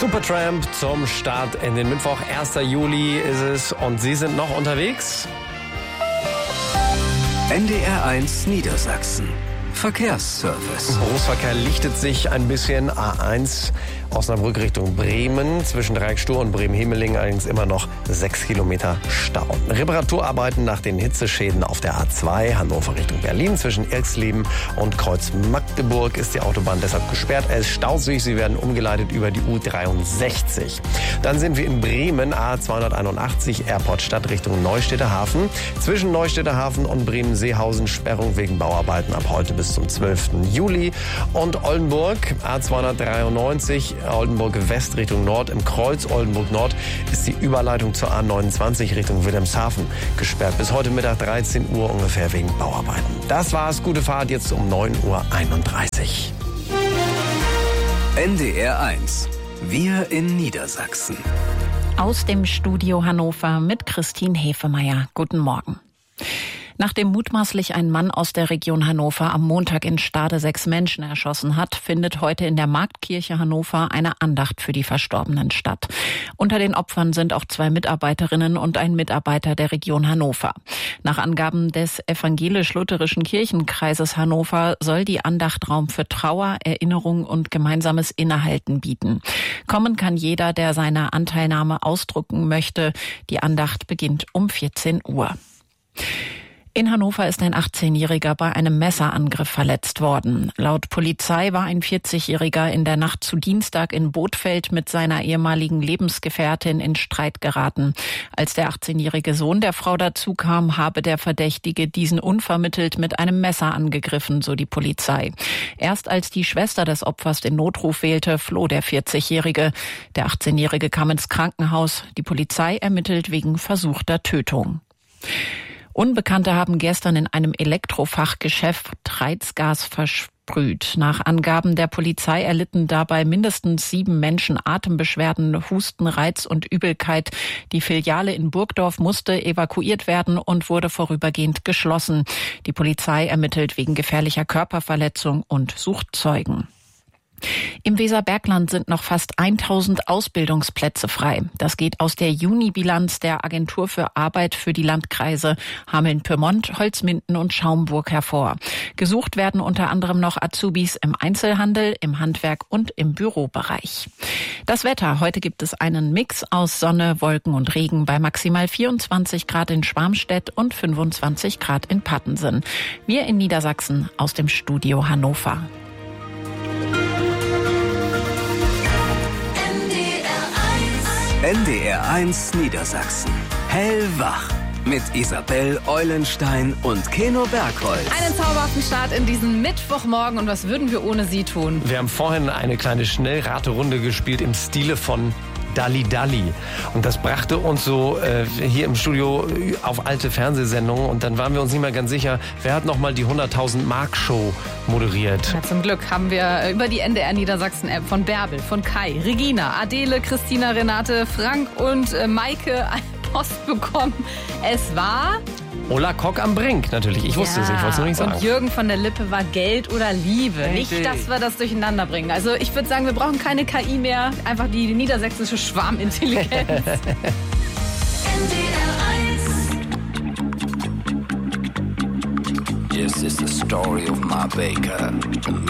Supertramp zum Start in den Mittwoch. 1. Juli ist es und Sie sind noch unterwegs? NDR1 Niedersachsen. Verkehrsservice. Berufsverkehr lichtet sich ein bisschen. A1 Osnabrück Richtung Bremen. Zwischen Dreieckstur und Bremen-Hemeling allerdings immer noch 6 Kilometer Stau. Reparaturarbeiten nach den Hitzeschäden auf der A2 Hannover Richtung Berlin. Zwischen Irxleben und Kreuz Magdeburg ist die Autobahn deshalb gesperrt. Es ist stausig. Sie werden umgeleitet über die U63. Dann sind wir in Bremen. A281 Airport Stadt Richtung Neustädter Hafen. Zwischen Neustädter Hafen und Bremen-Seehausen Sperrung wegen Bauarbeiten ab heute bis zum 12. Juli. Und Oldenburg, A293, Oldenburg West Richtung Nord. Im Kreuz Oldenburg Nord ist die Überleitung zur A29 Richtung Wilhelmshaven gesperrt. Bis heute Mittag 13 Uhr ungefähr wegen Bauarbeiten. Das war's. Gute Fahrt jetzt um 9.31 Uhr. NDR1. Wir in Niedersachsen. Aus dem Studio Hannover mit Christine Hefemeyer. Guten Morgen. Nachdem mutmaßlich ein Mann aus der Region Hannover am Montag in Stade 6 Menschen erschossen hat, findet heute in der Marktkirche Hannover eine Andacht für die Verstorbenen statt. Unter den Opfern sind auch 2 Mitarbeiterinnen und ein Mitarbeiter der Region Hannover. Nach Angaben des evangelisch-lutherischen Kirchenkreises Hannover soll die Andacht Raum für Trauer, Erinnerung und gemeinsames Innehalten bieten. Kommen kann jeder, der seine Anteilnahme ausdrücken möchte. Die Andacht beginnt um 14 Uhr. In Hannover ist ein 18-Jähriger bei einem Messerangriff verletzt worden. Laut Polizei war ein 40-Jähriger in der Nacht zu Dienstag in Bothfeld mit seiner ehemaligen Lebensgefährtin in Streit geraten. Als der 18-jährige Sohn der Frau dazukam, habe der Verdächtige diesen unvermittelt mit einem Messer angegriffen, so die Polizei. Erst als die Schwester des Opfers den Notruf wählte, floh der 40-Jährige. Der 18-Jährige kam ins Krankenhaus. Die Polizei ermittelt wegen versuchter Tötung. Unbekannte haben gestern in einem Elektrofachgeschäft Reizgas versprüht. Nach Angaben der Polizei erlitten dabei mindestens 7 Menschen Atembeschwerden, Husten, Reiz und Übelkeit. Die Filiale in Burgdorf musste evakuiert werden und wurde vorübergehend geschlossen. Die Polizei ermittelt wegen gefährlicher Körperverletzung und sucht Zeugen. Im Weserbergland sind noch fast 1000 Ausbildungsplätze frei. Das geht aus der Juni-Bilanz der Agentur für Arbeit für die Landkreise Hameln-Pyrmont, Holzminden und Schaumburg hervor. Gesucht werden unter anderem noch Azubis im Einzelhandel, im Handwerk und im Bürobereich. Das Wetter. Heute gibt es einen Mix aus Sonne, Wolken und Regen bei maximal 24 Grad in Schwarmstedt und 25 Grad in Pattensen. Wir in Niedersachsen aus dem Studio Hannover. NDR1 Niedersachsen. Hellwach. Mit Isabel Eulenstein und Keno Bergholz. Einen zauberhaften Start in diesen Mittwochmorgen. Und was würden wir ohne Sie tun? Wir haben vorhin eine kleine Schnellraterunde gespielt im Stile von Dalli Dalli. Und das brachte uns so hier im Studio auf alte Fernsehsendungen. Und dann waren wir uns nicht mehr ganz sicher, wer hat nochmal die 100.000 Mark Show moderiert. Ja, zum Glück haben wir über die NDR Niedersachsen App von Bärbel, von Kai, Regina, Adele, Christina, Renate, Frank und Maike Post bekommen. Es war Ulla Kock am Brink, natürlich. Ich wusste es, ich wollte es nur nicht sagen. Und Jürgen von der Lippe war Geld oder Liebe. Richtig. Nicht, dass wir das durcheinander bringen. Also ich würde sagen, wir brauchen keine KI mehr. Einfach die niedersächsische Schwarmintelligenz. This is the story of my baker.